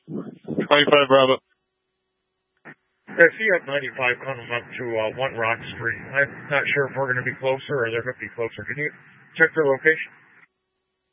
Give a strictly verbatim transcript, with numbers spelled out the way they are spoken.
twenty-five Bravo. I see up ninety-five coming up to uh, One Rock Street. I'm not sure if we're going to be closer or they're going to be closer. Can you check their location?